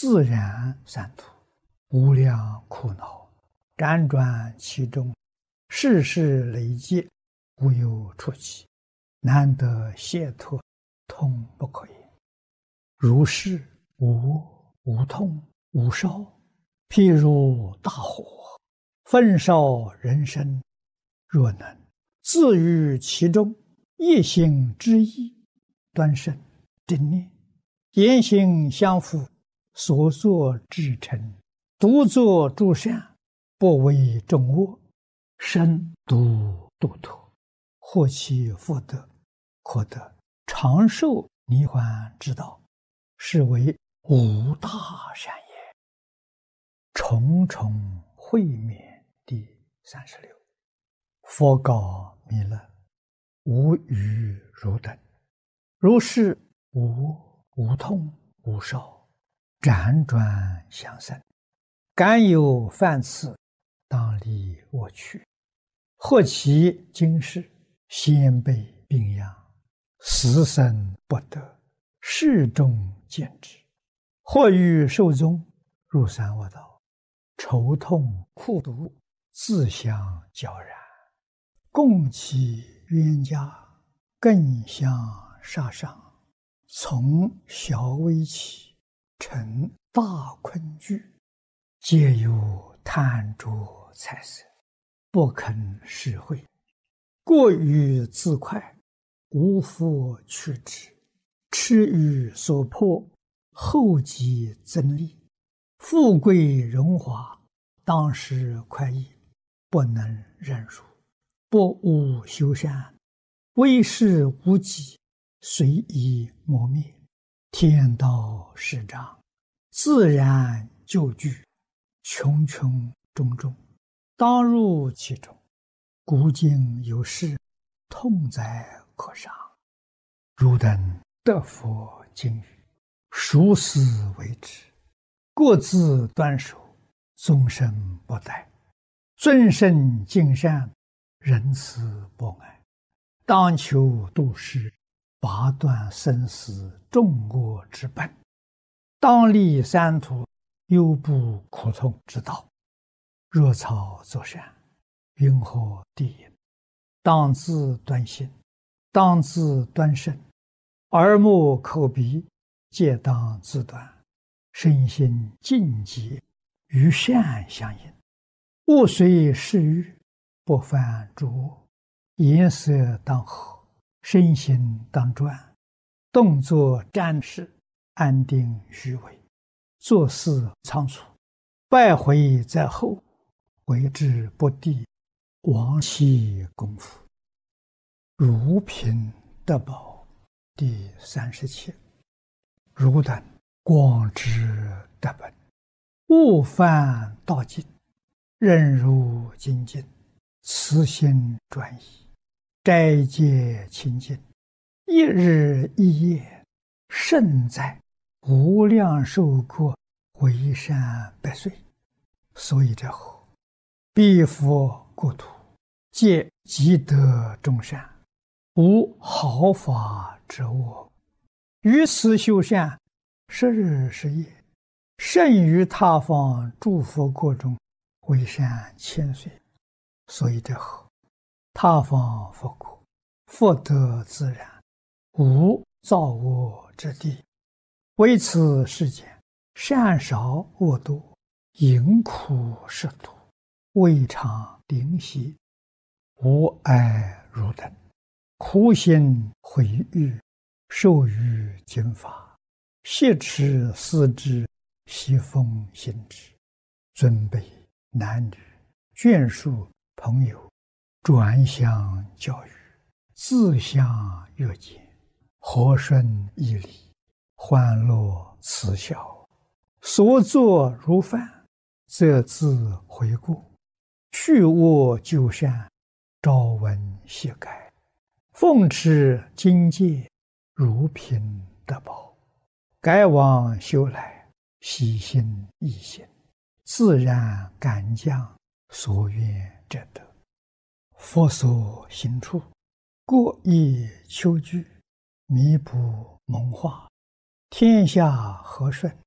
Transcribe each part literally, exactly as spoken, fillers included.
自然三途，无量苦恼，辗转其中，世事累劫，无有出期，难得解脱，痛不可言。如是无无痛无烧，譬如大火，焚烧人身。若能自于其中，一心之意，端身正念，言行相符，所作至诚，独作诸善，不为众恶，身独度脱，获其福德，可得长寿离患之道，是为无大善也。重重会面第三十六。佛告弥勒：无余如等，如是无无痛无烧，辗转相生，敢有犯次，当离我去。或其今世，先辈病殃，死生不得，世众见之；或于寿终，入三恶道，愁痛苦毒，自相交然，共其冤家，更相杀伤，从小危起，成大困惧，皆有贪着财色，不肯施惠，过于自快，无复去之，痴于所迫，后继增利，富贵荣华，当时快意，不能忍辱，不务修善，为事无己，随意磨灭，天道失彰，自然就具，穷穷种种，当入其中。古今有事，痛哉可伤。汝等得佛经语，熟思为之，各自端守，终身不殆，尊胜敬善，仁慈博爱，当求度世，拔断生死众恶之本，当立三途，忧怖苦痛之道。若草作善，云何地也？当自端心，当自端身，耳目口鼻皆当自端，身心净洁，与善相应，勿随世欲，不犯诸恶，颜色当和，身心当专，动作瞻视，安定虚伪，做事仓促，败毁在后，为之不第，亡其功夫。如贫得宝第三十七。汝等广知德本，勿犯道境，忍辱精进，慈心专一，斋戒清净，一日一夜，胜在无量寿国，为善百岁。所以者后，彼佛国土，皆积德众善，无毫发之恶。于此修善，十日十夜，胜于他方诸佛国中，为善千岁。所以者后，他方佛国，福德自然，无造恶之地。为此世间，善少恶多，淫苦食毒，未尝灵犀，无碍汝等，苦心毁誉，受于经法，挟持思之，习奉行之，尊卑男女，眷属朋友，转相教育，自相约见，和顺义理，欢乐慈孝，所作如犯，则自悔过，去恶就善，朝闻夕改，奉持经戒，如贫得宝，改往修来，喜心易行，自然感将，所愿者得。佛所行处，过意求具，弥补蒙化，天下和顺，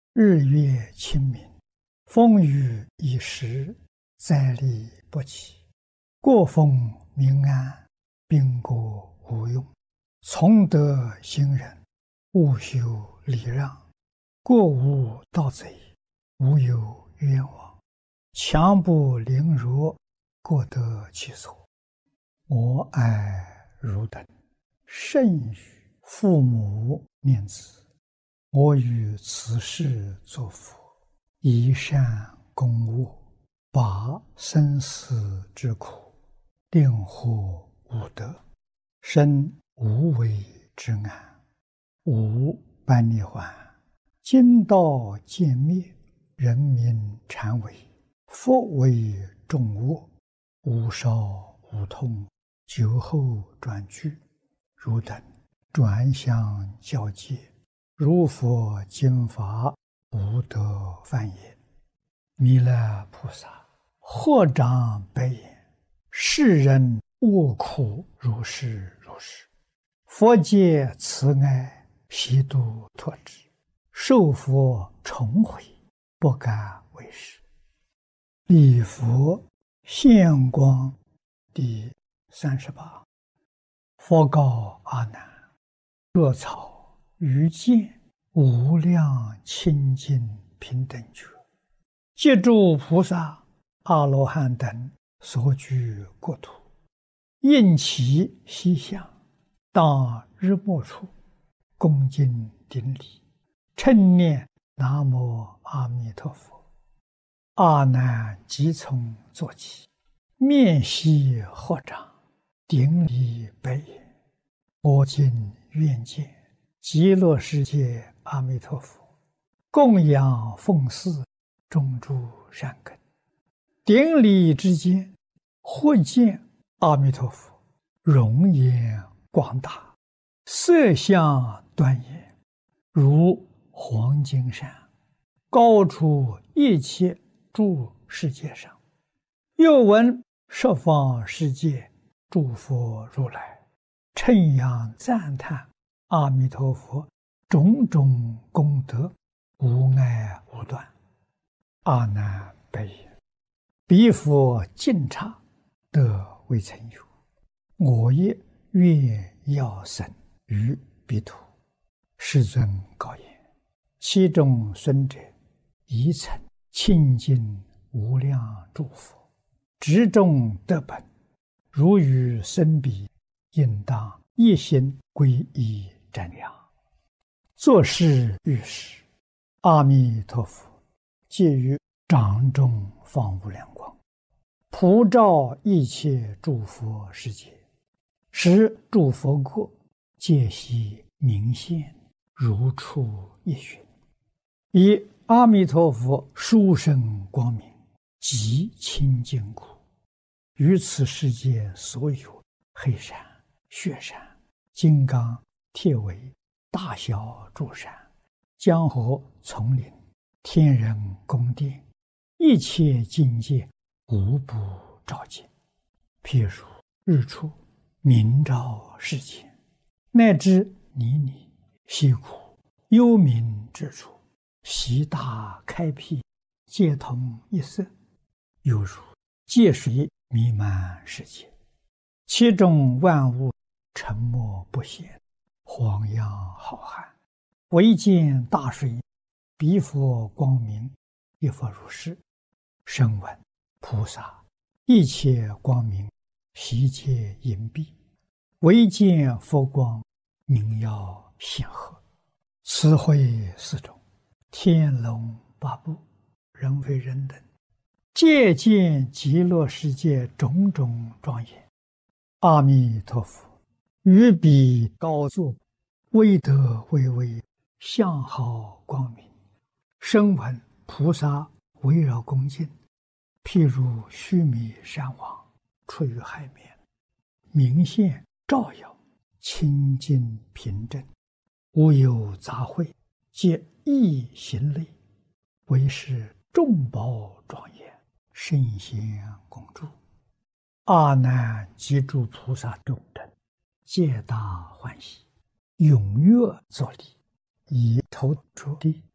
日月清明，风雨已时，灾利不起。国风民安，兵国无用。从德行仁，务修礼让。国无盗贼，无有冤枉。强不凌辱，各得其所。我爱汝等，甚于父母念子。我于此世作佛，以善供恶，拔生死之苦，令获无得，生无为之安。无般涅槃，今道渐灭，人民禅为，佛为众恶，无少无痛，酒后转句。汝等转向教戒，如佛经法，无得犯也。弥勒菩萨合掌白言：世人恶苦如是如是，佛界慈爱，悉度脱之。受佛重回，不敢为是。礼佛现光第三十八。佛告阿难：若草于见无量清净平等觉，借诸菩萨、阿罗汉等所居国土，应其西向，当日没处，恭敬顶礼，称念南无阿弥陀佛。阿难即从坐起，面悉合掌，顶礼白言：我今愿见极乐世界阿弥陀佛，供养奉祀种诸善根。顶礼之间，或见阿弥陀佛容颜广大，色相端严，如黄金山，高出一切诸世界上。又闻十方世界诸佛如来称扬赞叹阿弥陀佛种种功德，无碍无断。阿难白言：彼佛尽刹，得未曾有。我也愿要生于彼土。世尊告言：其中孙者，宜曾清净无量诸佛，执众得本。如与生彼，应当一心皈依瞻仰。作是遇时，阿弥陀佛借于掌中放无量光，普照一切诸佛世界，使诸佛国皆悉明现，如出一寻。以阿弥陀佛殊胜光明，极清净故，于此世界所有黑山、雪山、金刚、铁围、大小诸山、江河、丛林、天人宫殿，一切境界无不照见。譬如日出明照世间，乃至泥泞、溪谷、幽冥之处，悉大开辟，皆同一色，犹如界水弥漫世界，其中万物沉默不显，晃漾浩瀚。唯见大水，彼佛光明，亦复如是。声闻菩萨一切光明，悉皆隐蔽，唯见佛光，明耀显赫。此会四种，天龙八部，人非人等，皆见极乐世界种种庄严。阿弥陀佛于彼高坐，威德巍巍，相好光明。声闻菩萨围绕恭敬，譬如须弥山王出于海面，明现照耀，清净平正，无有杂秽，皆一行类，为是众宝庄严，圣贤共住。阿难及诸菩萨众等，皆大欢喜，踊跃作礼，以头着地，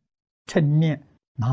嗔念